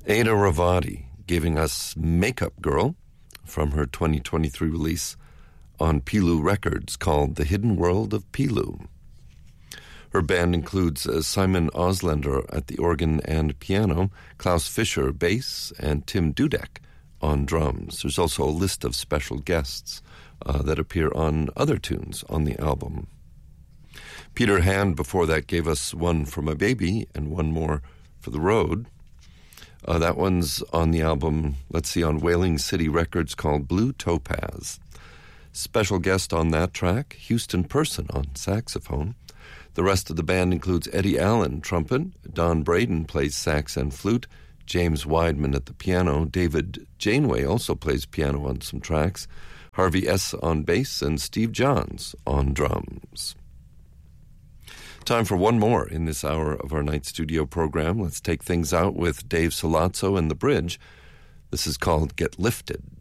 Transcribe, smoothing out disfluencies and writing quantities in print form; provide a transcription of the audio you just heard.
Ada Ravati giving us Makeup Girl from her 2023 release on Pilu Records called The Hidden World of Pilu. Her band includes Simon Auslander at the organ and piano, Klaus Fischer bass, and Tim Dudek on drums. There's also a list of special guests that appear on other tunes on the album. Peter Hand before that gave us One for My Baby and one more for the road. That one's on the album, let's see, on Whaling City Records called Blue Topaz. Special guest on that track, Houston Person on saxophone. The rest of the band includes Eddie Allen, trumpet, Don Braden plays sax and flute, James Weidman at the piano, David Janeway also plays piano on some tracks, Harvey S. on bass, and Steve Johns on drums. Time for one more in this hour of our night studio program. Let's take things out with Dave Sollazzo and The Bridge. This is called Get Lifted.